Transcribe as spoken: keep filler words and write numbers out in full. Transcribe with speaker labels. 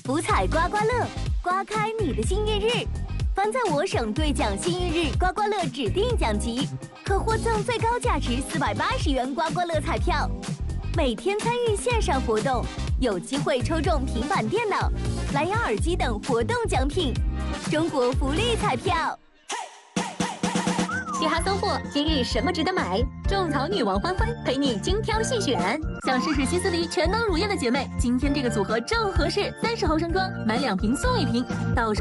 Speaker 1: 福彩刮刮乐，刮开你的幸运日。凡在我省兑奖幸运日刮刮乐指定奖级，可获赠最高价值四百八十元刮刮乐彩票。每天参与线上活动，有机会抽中平板电脑、蓝牙耳机等活动奖品。中国福利彩票。
Speaker 2: 嘻哈搜货，今日什么值得买？种草女王欢欢陪你精挑细选。想试试希思黎全能乳液的姐妹，今天这个组合正合适，三十毫升装，买两瓶送一瓶，到手。